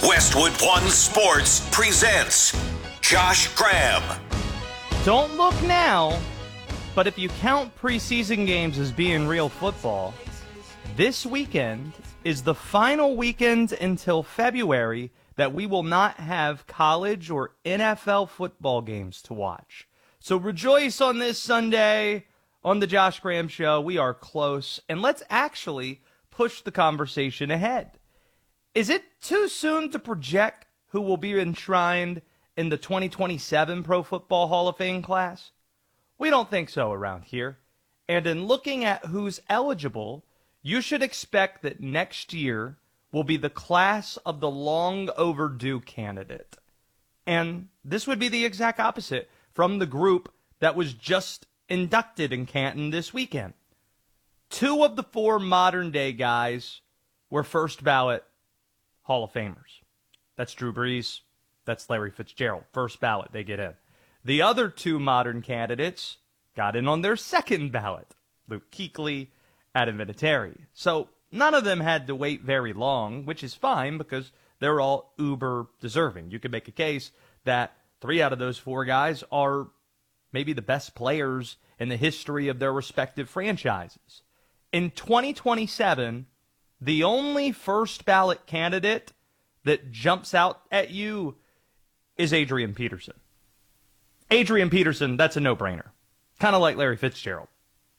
Westwood One Sports presents Josh Graham. Don't look now, but if you count preseason games as being real football, this weekend is the final weekend until February that we will not have college or NFL football games to watch. So rejoice on this Sunday on the Josh Graham Show. We are close, and let's actually push the conversation ahead. Is it too soon to project who will be enshrined in the 2027 Pro Football Hall of Fame class? We don't think so around here. And in looking at who's eligible, you should expect that next year will be the class of the long overdue candidate. And this would be the exact opposite from the group that was just inducted in Canton this weekend. 2 of the 4 modern day guys were first ballot Hall of Famers. That's Drew Brees. That's Larry Fitzgerald. First ballot, they get in. The other 2 modern candidates got in on their second ballot. Luke Kuechly, Adam Vinatieri. So none of them had to wait very long, which is fine because they're all uber deserving. You could make a case that 3 out of those 4 guys are maybe the best players in the history of their respective franchises. In 2027, the only first ballot candidate that jumps out at you is Adrian Peterson. Adrian Peterson, that's a no-brainer. Kind of like Larry Fitzgerald.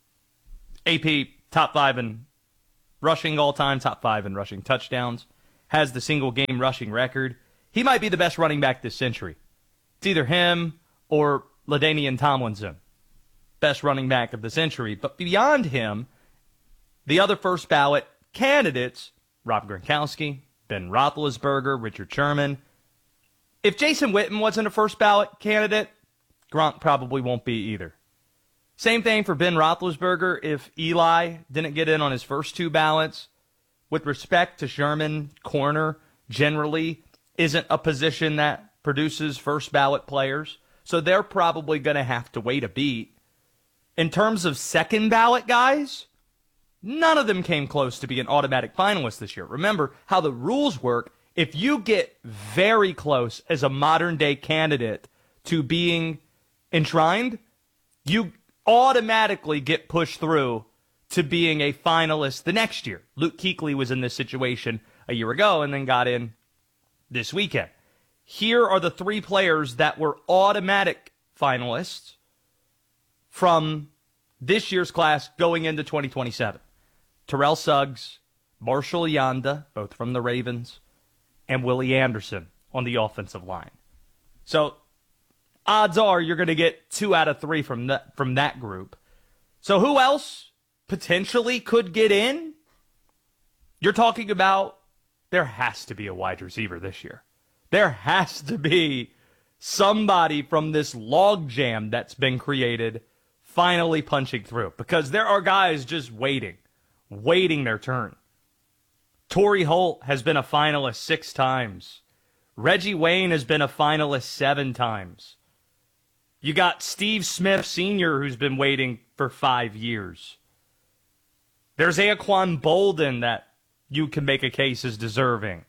AP, top 5 in rushing all time, top 5 in rushing touchdowns, has the single-game rushing record. He might be the best running back this century. It's either him or LaDainian Tomlinson, best running back of the century. But beyond him, the other first ballot candidates, Rob Gronkowski, Ben Roethlisberger, Richard Sherman. If Jason Witten wasn't a first ballot candidate, Gronk probably won't be either. Same thing for Ben Roethlisberger if Eli didn't get in on his first 2 ballots. With respect to Sherman, corner generally isn't a position that produces first ballot players, so they're probably going to have to wait a beat. In terms of second ballot guys, none of them came close to being automatic finalists this year. Remember how the rules work. If you get very close as a modern-day candidate to being enshrined, you automatically get pushed through to being a finalist the next year. Luke Kuechly was in this situation a year ago and then got in this weekend. Here are the 3 players that were automatic finalists from this year's class going into 2027. Terrell Suggs, Marshall Yanda, both from the Ravens, and Willie Anderson on the offensive line. So odds are you're going to get 2 out of 3 from that group. So who else potentially could get in? You're talking about there has to be a wide receiver this year. There has to be somebody from this logjam that's been created finally punching through, because there are guys just waiting their turn. Torrey Holt has been a finalist 6 times. Reggie Wayne has been a finalist 7 times. You got Steve Smith Sr., who's been waiting for 5 years. There's Anquan Bolden that you can make a case is deserving.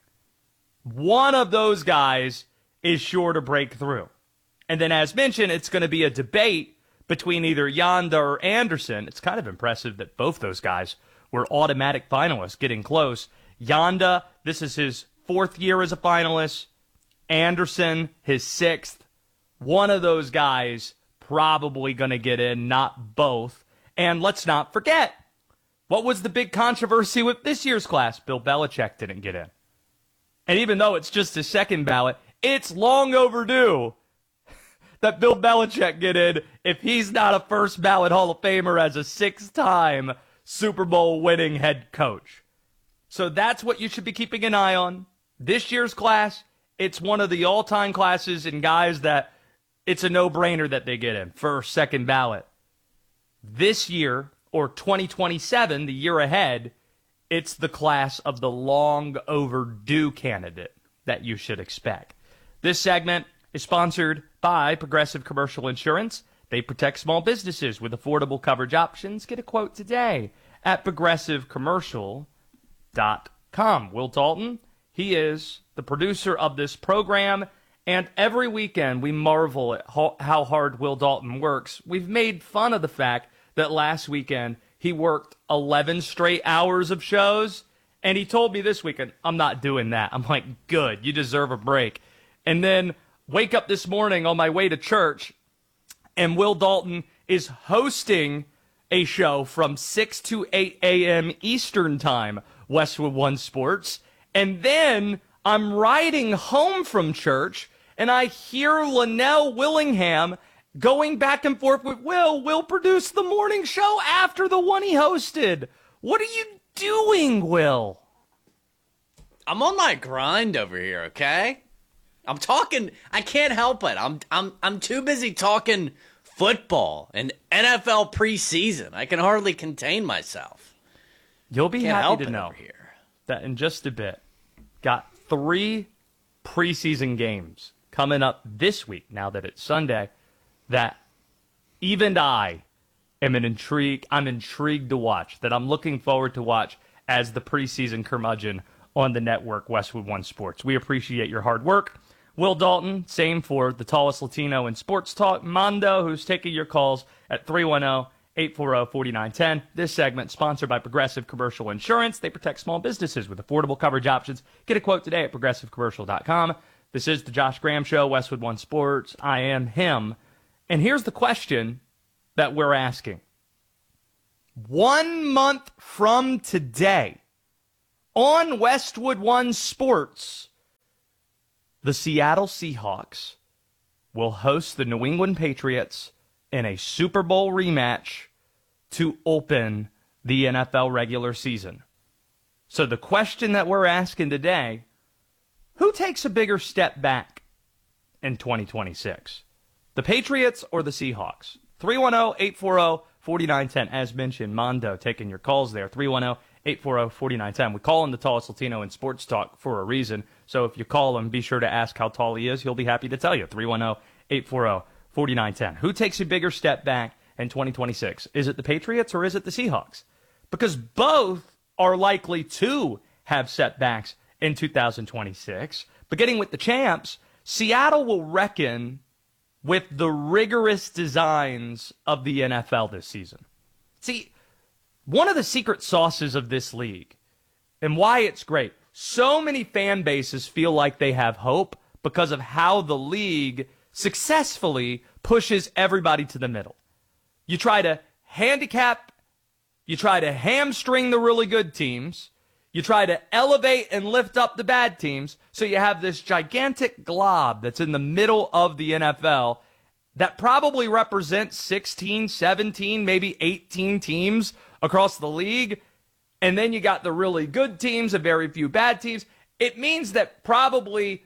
One of those guys is sure to break through. And then, as mentioned, it's going to be a debate between either Yanda or Anderson. It's kind of impressive that both those guys were automatic finalists, getting close. Yanda, this is his 4th year as a finalist. Anderson, his 6th. One of those guys probably going to get in, not both. And let's not forget, what was the big controversy with this year's class? Bill Belichick didn't get in. And even though it's just his second ballot, it's long overdue that Bill Belichick get in if he's not a first ballot Hall of Famer as a 6-time Super Bowl winning head coach. So that's what you should be keeping an eye on. This year's class, it's one of the all-time classes and guys that it's a no-brainer that they get in, first, second ballot. This year, or 2027, the year ahead, it's the class of the long overdue candidate that you should expect. This segment is sponsored by Progressive Commercial Insurance. They protect small businesses with affordable coverage options. Get a quote today at progressivecommercial.com. Will Dalton, He is the producer of this program, and every weekend we marvel at how hard Will Dalton works. We've made fun of the fact that last weekend he worked 11 straight hours of shows, and he told me this weekend, I'm not doing that. I'm like, good, you deserve a break. And then wake up this morning on my way to church, and Will Dalton is hosting a show from 6 to 8 a.m. Eastern Time, Westwood One Sports. And then I'm riding home from church, and I hear Linnell Willingham going back and forth with Will. Will produced the morning show after the one he hosted. What are you doing, Will? I'm on my grind over here, okay? I'm talking. I can't help it. I'm too busy talking football and NFL preseason. I can hardly contain myself. You'll be Can't happy help to it know over here. that in just a bit, got 3 preseason games coming up this week, now that it's Sunday, that even I am I'm intrigued to watch, that I'm looking forward to watch as the preseason curmudgeon on the network, Westwood One Sports. We appreciate your hard work. Will Dalton, same for the tallest Latino in sports talk, Mondo, who's taking your calls at 310-840-4910. This segment sponsored by Progressive Commercial Insurance. They protect small businesses with affordable coverage options. Get a quote today at progressivecommercial.com. This is the Josh Graham Show, Westwood One Sports. I am him. And here's the question that we're asking. 1 month from today, on Westwood One Sports, the Seattle Seahawks will host the New England Patriots in a Super Bowl rematch to open the NFL regular season. So the question that we're asking today, who takes a bigger step back in 2026? The Patriots or the Seahawks? 310-840-4910. As mentioned, Mondo taking your calls there. 310-840-4910. We call him the tallest Latino in sports talk for a reason. So if you call him, be sure to ask how tall he is. He'll be happy to tell you. 310-840-4910. Who takes a bigger step back in 2026? Is it the Patriots or is it the Seahawks? Because both are likely to have setbacks in 2026. Beginning with the champs, Seattle will reckon with the rigorous designs of the NFL this season. See, one of the secret sauces of this league and why it's great, so many fan bases feel like they have hope because of how the league successfully pushes everybody to the middle. You try to handicap, you try to hamstring the really good teams, you try to elevate and lift up the bad teams, so you have this gigantic glob that's in the middle of the NFL that probably represents 16, 17, maybe 18 teams across the league, and then you got the really good teams and very few bad teams. It means that probably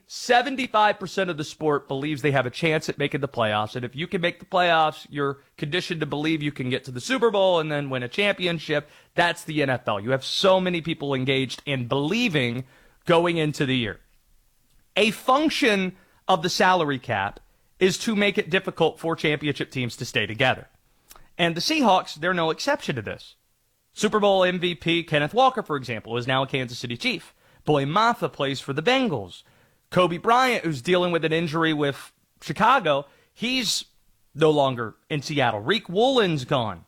75% of the sport believes they have a chance at making the playoffs, and if you can make the playoffs, you're conditioned to believe you can get to the Super Bowl and then win a championship. That's the NFL. You have so many people engaged in believing going into the year. A function of the salary cap is to make it difficult for championship teams to stay together. And the Seahawks, they're no exception to this. Super Bowl MVP Kenneth Walker, for example, is now a Kansas City Chief. Boy Maffa plays for the Bengals. Kobe Bryant, who's dealing with an injury with Chicago, he's no longer in Seattle. Reek Woolen's gone.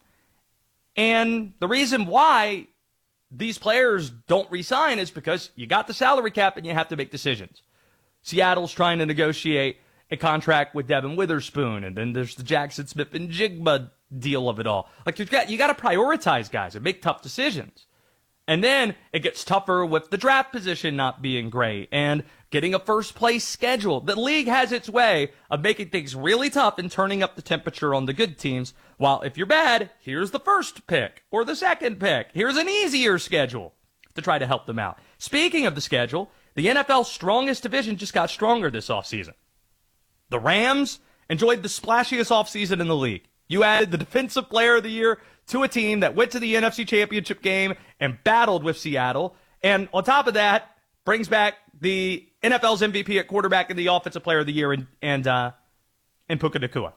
And the reason why these players don't resign is because you got the salary cap and you have to make decisions. Seattle's trying to negotiate a contract with Devin Witherspoon, and then there's the Jackson Smith and Jigba deal of it all. Like you got to prioritize guys and make tough decisions. And then it gets tougher with the draft position not being great and getting a first-place schedule. The league has its way of making things really tough and turning up the temperature on the good teams, while if you're bad, here's the first pick or the second pick. Here's an easier schedule to try to help them out. Speaking of the schedule, the NFL's strongest division just got stronger this offseason. The Rams enjoyed the splashiest offseason in the league. You added the Defensive Player of the Year to a team that went to the NFC Championship game and battled with Seattle. And on top of that, brings back the NFL's MVP at quarterback and the Offensive Player of the Year in Puka Nacua.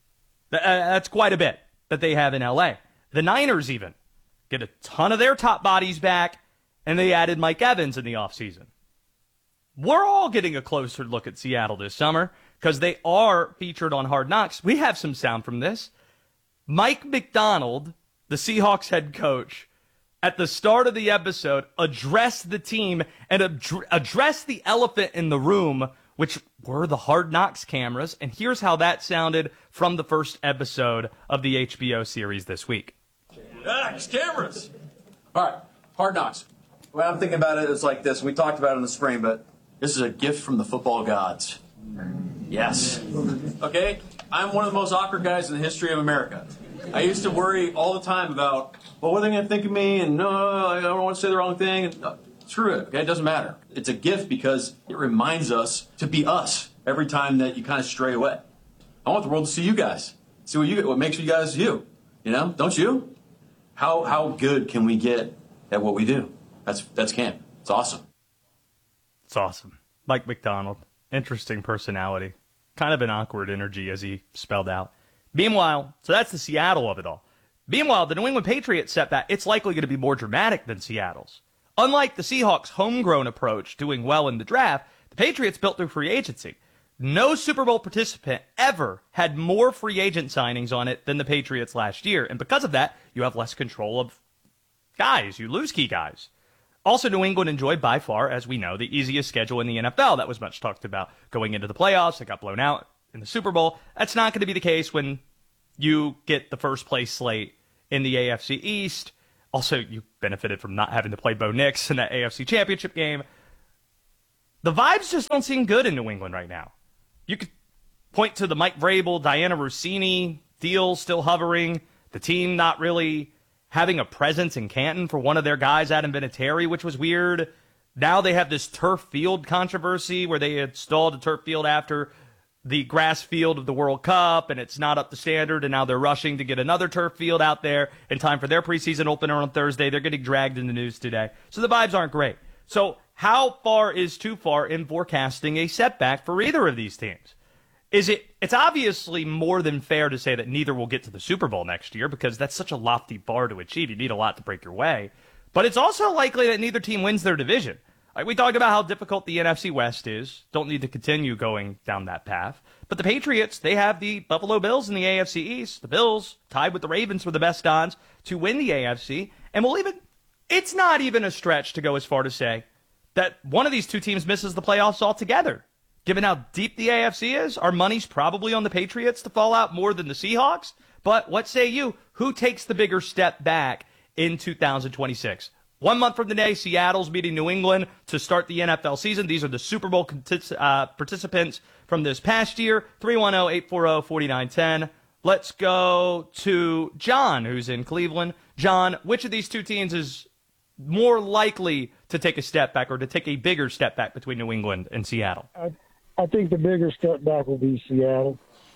That's quite a bit that they have in L.A. The Niners even get a ton of their top bodies back, and they added Mike Evans in the offseason. we're all getting a closer look at Seattle this summer because they are featured on Hard Knocks. We have some sound from this. Mike Macdonald, the Seahawks head coach, at the start of the episode, addressed the team and addressed the elephant in the room, which were the Hard Knocks cameras. And here's how that sounded from the first episode of the HBO series this week. Cameras! All right, Hard Knocks. The way I'm thinking about it is like this. We talked about it in the spring, but this is a gift from the football gods. Yes. Okay? I'm one of the most awkward guys in the history of America. I used to worry all the time about, well, what are they going to think of me? And no, I don't want to say the wrong thing. And, screw it, okay? It doesn't matter. It's a gift because it reminds us to be us every time that you kind of stray away. I want the world to see you guys. See what makes you guys you. You know? Don't you? How good can we get at what we do? That's camp. It's awesome. It's awesome. Mike Macdonald. Interesting personality. Kind of an awkward energy, as he spelled out. Meanwhile, so that's the Seattle of it all. Meanwhile, the New England Patriots setback, it's likely going to be more dramatic than Seattle's. Unlike the Seahawks' homegrown approach, doing well in the draft, the Patriots built through free agency. No Super Bowl participant ever had more free agent signings on it than the Patriots last year. And because of that, you have less control of guys. You lose key guys. Also, New England enjoyed by far, as we know, the easiest schedule in the NFL. That was much talked about going into the playoffs. They got blown out in the Super Bowl. That's not going to be the case when you get the first place slate in the AFC East. Also, you benefited from not having to play Bo Nix in that AFC Championship game. The vibes just don't seem good in New England right now. You could point to the Mike Vrabel, Diana Rossini deal still hovering, the team not really having a presence in Canton for one of their guys, Adam Vinatieri, which was weird. Now they have this turf field controversy where they installed a turf field after the grass field of the World Cup, and it's not up to standard, and now they're rushing to get another turf field out there in time for their preseason opener on Thursday. They're getting dragged in the news today. So the vibes aren't great. So how far is too far in forecasting a setback for either of these teams? It's obviously more than fair to say that neither will get to the Super Bowl next year because that's such a lofty bar to achieve. You need a lot to break your way. But it's also likely that neither team wins their division. Like we talked about how difficult the NFC West is. Don't need to continue going down that path. But the Patriots, they have the Buffalo Bills in the AFC East. The Bills, tied with the Ravens for the best odds to win the AFC. And it's not even a stretch to go as far to say that one of these two teams misses the playoffs altogether. Given how deep the AFC is, our money's probably on the Patriots to fall out more than the Seahawks. But what say you? Who takes the bigger step back in 2026? 1 month from today, Seattle's meeting New England to start the NFL season. These are the Super Bowl participants from this past year. 310-840-4910. Let's go to John, who's in Cleveland. John, which of these two teams is more likely to take a step back or to take a bigger step back between New England and Seattle? I think the bigger step back will be Seattle.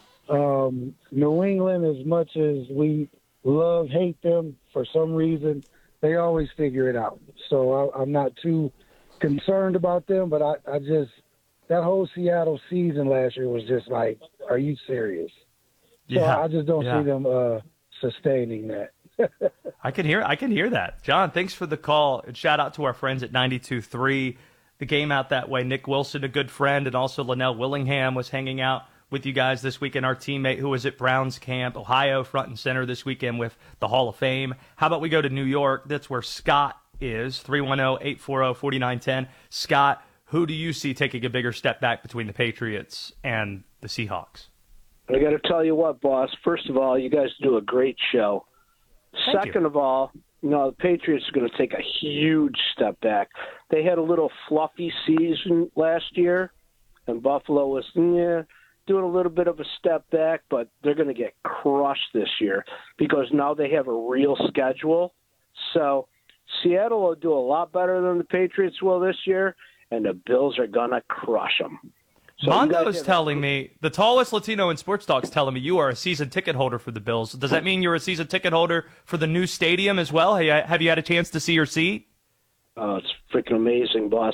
New England, as much as we hate them for some reason, they always figure it out. So I'm not too concerned about them, but I just that whole Seattle season last year was just like, are you serious? So Yeah, I just don't see them sustaining that. I can hear that. John, thanks for the call. And shout out to our friends at 92.3. The game out that way. Nick Wilson, a good friend, and also Linnell Willingham was hanging out with you guys this weekend. Our teammate who was at Browns camp, Ohio, front and center this weekend with the Hall of Fame. How about we go to New York? That's where Scott is. 310-840-4910. Scott, who do you see taking a bigger step back between the Patriots and the Seahawks? I got to tell you what, boss. First of all, you guys do a great show. Second of all, the Patriots are going to take a huge step back. They had a little fluffy season last year, and Buffalo was doing a little bit of a step back, but they're going to get crushed this year because now they have a real schedule. So Seattle will do a lot better than the Patriots will this year, and the Bills are going to crush them. So Mondo is telling me, the tallest Latino in sports talk is telling me you are a season ticket holder for the Bills. Does that mean you're a season ticket holder for the new stadium as well? Have you had a chance to see your seat? Oh, it's freaking amazing, boss.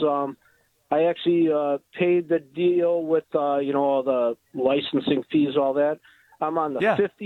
I actually paid the deal with all the licensing fees, all that. I'm on the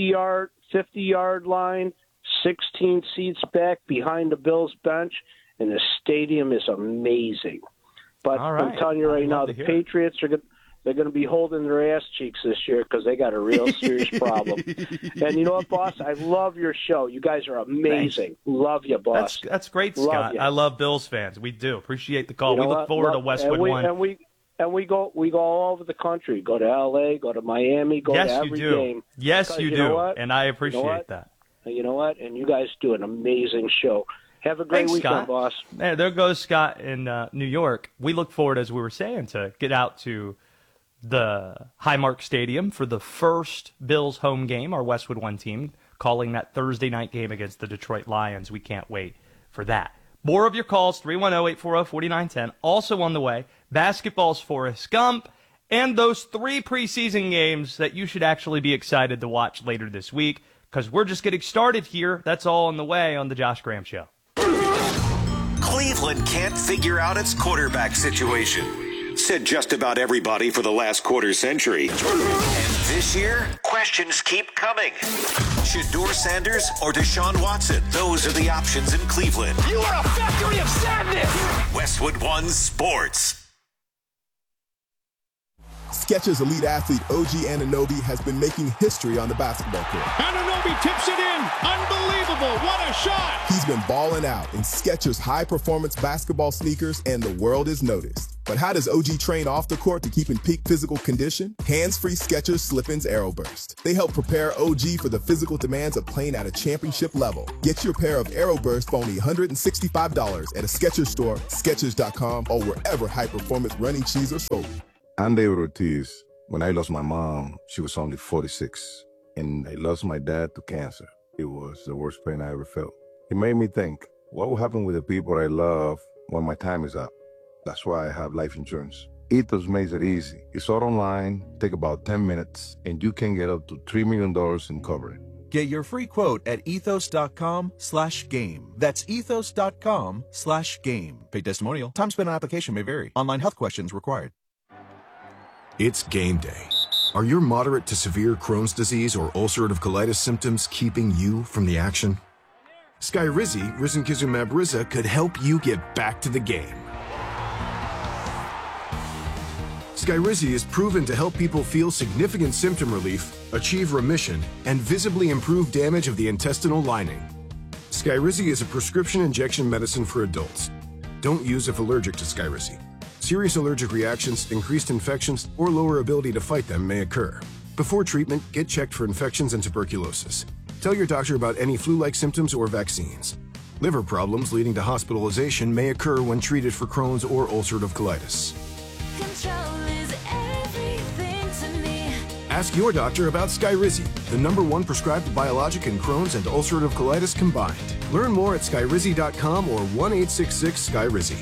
50-yard line, 16 seats back behind the Bills bench, and the stadium is amazing. But All right. I'm telling you right I'd now, love the to hear it. Patriots they're going to be holding their ass cheeks this year because they got a real serious problem. And you know what, boss? I love your show. You guys are amazing. Thanks. Love you, boss. That's great, Love Scott. you. I love Bills fans. We do. Appreciate the call. You know We look what? forward to Love- Westwood and we, One. And we go all over the country. Go to L.A., go to Miami, go to Yes, every you do. game. Yes, Because you you know do. what? And I You know appreciate what? that. And you know what? And you guys do an amazing show. Have a great Thanks, weekend, Scott. boss. There goes Scott in New York. We look forward, as we were saying, to get out to the Highmark Stadium for the first Bills home game, our Westwood One team, calling that Thursday night game against the Detroit Lions. We can't wait for that. More of your calls, 310-840-4910. Also on the way, basketball's Forrest Gump, and those 3 preseason games that you should actually be excited to watch later this week, because we're just getting started here. That's all on the way on the Josh Graham Show. Cleveland can't figure out its quarterback situation. Said just about everybody for the last quarter century. And this year, questions keep coming. Shedeur Sanders or Deshaun Watson? Those are the options in Cleveland. You are a factory of sadness! Westwood One Sports. Skechers elite athlete OG Anunoby has been making history on the basketball court. Anunoby tips it in. Unbelievable. What a shot. He's been balling out in Skechers high-performance basketball sneakers, and the world is noticed. But how does OG train off the court to keep in peak physical condition? Hands-free Skechers Slip-ins Aeroburst. They help prepare OG for the physical demands of playing at a championship level. Get your pair of Aeroburst for only $165 at a Skechers store, Skechers.com, or wherever high-performance running shoes are sold. I'm David Ortiz. When I lost my mom, she was only 46, and I lost my dad to cancer. It was the worst pain I ever felt. It made me think, what will happen with the people I love when my time is up? That's why I have life insurance. Ethos makes it easy. It's all online, take about 10 minutes, and you can get up to $3 million in coverage. Get your free quote at ethos.com/game. That's ethos.com/game. Paid testimonial. Time spent on application may vary. Online health questions required. It's game day. Are your moderate to severe Crohn's disease or ulcerative colitis symptoms keeping you from the action? Skyrizi, risankizumab Riza, could help you get back to the game. Skyrizi is proven to help people feel significant symptom relief, achieve remission, and visibly improve damage of the intestinal lining. Skyrizi is a prescription injection medicine for adults. Don't use if allergic to Skyrizi. Serious allergic reactions, increased infections, or lower ability to fight them may occur. Before treatment, get checked for infections and tuberculosis. Tell your doctor about any flu-like symptoms or vaccines. Liver problems leading to hospitalization may occur when treated for Crohn's or ulcerative colitis. Control is everything to me. Ask your doctor about Skyrizi, the #1 prescribed biologic in Crohn's and ulcerative colitis combined. Learn more at skyrizi.com or 1-866-SKYRIZI.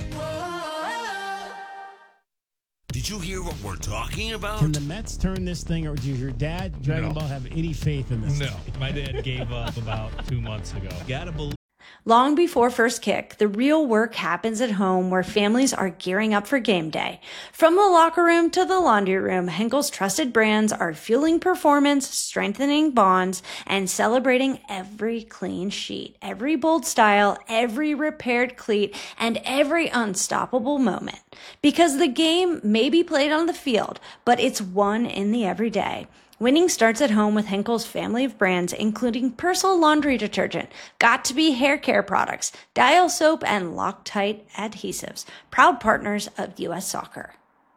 Did you hear what we're talking about? Can the Mets turn this thing, or does your dad, Dragon Ball, have any faith in this? No, my dad gave up about 2 months ago. Gotta believe. Long before first kick, the real work happens at home where families are gearing up for game day. From the locker room to the laundry room, Henkel's trusted brands are fueling performance, strengthening bonds, and celebrating every clean sheet, every bold style, every repaired cleat, and every unstoppable moment. Because the game may be played on the field, but it's won in the everyday. Winning starts at home with Henkel's family of brands, including Persil laundry detergent, Got2b hair care products, Dial soap, and Loctite adhesives, proud partners of U.S. Soccer.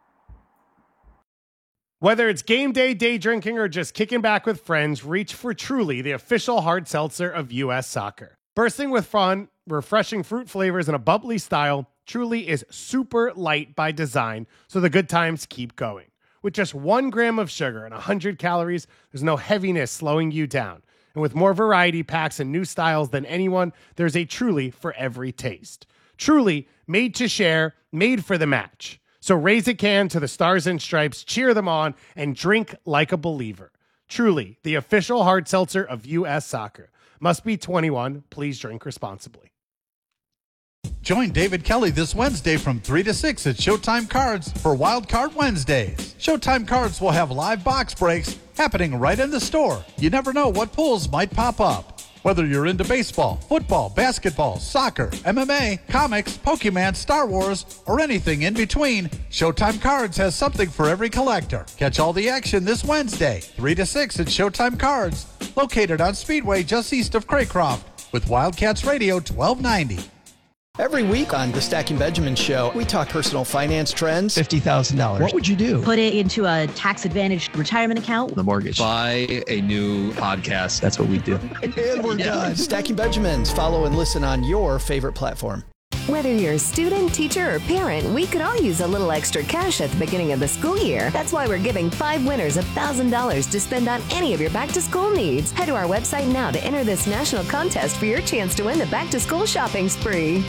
Whether it's game day, day drinking, or just kicking back with friends, reach for Truly, the official hard seltzer of U.S. Soccer. Bursting with fun, refreshing fruit flavors, and a bubbly style, Truly is super light by design, so the good times keep going. With just 1 gram of sugar and 100 calories, there's no heaviness slowing you down. And with more variety packs and new styles than anyone, there's a Truly for every taste. Truly, made to share, made for the match. So raise a can to the Stars and Stripes, cheer them on, and drink like a believer. Truly, the official hard seltzer of U.S. Soccer. Must be 21. Please drink responsibly. Join David Kelly this Wednesday from 3 to 6 at Showtime Cards for Wild Card Wednesdays. Showtime Cards will have live box breaks happening right in the store. You never know what pulls might pop up. Whether you're into baseball, football, basketball, soccer, MMA, comics, Pokemon, Star Wars, or anything in between, Showtime Cards has something for every collector. Catch all the action this Wednesday, 3 to 6 at Showtime Cards, located on Speedway just east of Craycroft, with Wildcats Radio 1290. Every week on the Stacking Benjamin Show, we talk personal finance trends. $50,000. What would you do? Put it into a tax-advantaged retirement account. The mortgage. Buy a new podcast. That's what we do. And we're done. Stacking Benjamins. Follow and listen on your favorite platform. Whether you're a student, teacher, or parent, we could all use a little extra cash at the beginning of the school year. That's why we're giving 5 winners $1,000 to spend on any of your back-to-school needs. Head to our website now to enter this national contest for your chance to win the back-to-school shopping spree.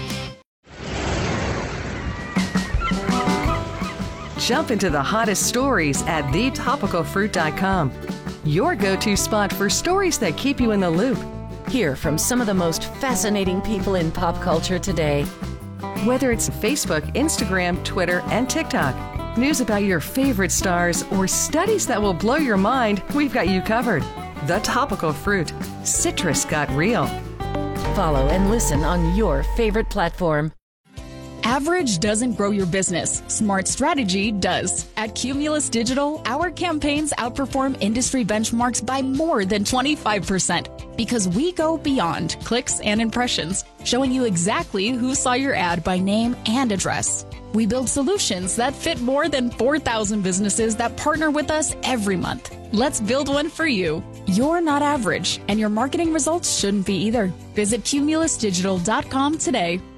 Jump into the hottest stories at thetopicalfruit.com. Your go-to spot for stories that keep you in the loop. Hear from some of the most fascinating people in pop culture today. Whether it's Facebook, Instagram, Twitter, and TikTok, news about your favorite stars, or studies that will blow your mind, we've got you covered. The Topical Fruit. Citrus got real. Follow and listen on your favorite platform. Average doesn't grow your business. Smart strategy does. At Cumulus Digital, our campaigns outperform industry benchmarks by more than 25% because we go beyond clicks and impressions, showing you exactly who saw your ad by name and address. We build solutions that fit more than 4,000 businesses that partner with us every month. Let's build one for you. You're not average, and your marketing results shouldn't be either. Visit cumulusdigital.com today.